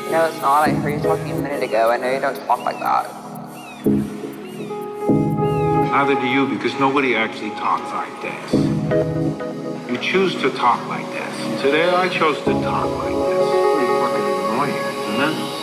No, it's not. I heard you talking a minute ago. I know you don't talk like that. Neither do you, because nobody actually talks like this. You choose to talk like this. Today I chose to talk like this. Pretty fucking annoying, isn't it?